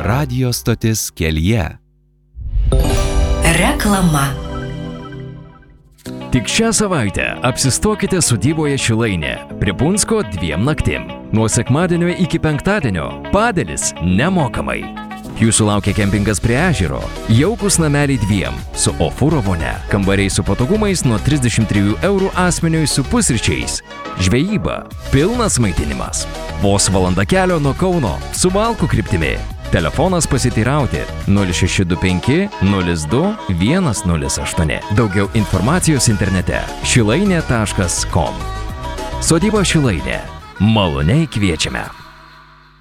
radijo stotis kelyje. Reklama. Tik šią savaitę apsistokite sodyboje Šilainė prie Punsko 2 naktim. Nuo sekmadienio iki penktadienio padėlis nemokamai. Jūsų laukia kempingas prie ežero, jaukus nameliai 2 su ofūro vonia, kambariai su patogumais nuo 33 eurų asmeniui su pusryčiais, žvejyba, pilnas maitinimas. Vos valanda kelio nuo Kauno su Valkų kryptimi. Telefonas pasiteirauti 0625 02 108. Daugiau informacijos internete šilainė.com. Sodyba Šilainė. Maloniai kviečiame.